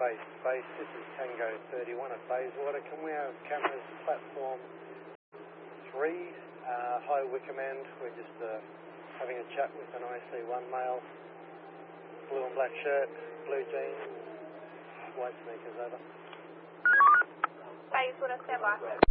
Base. This is Tango 31 at Bayswater. Can we have cameras platform 3, high Wickham end? We're just having a chat with an IC1 male, blue and black shirt, blue jeans, white sneakers over. Bayswater, stand by.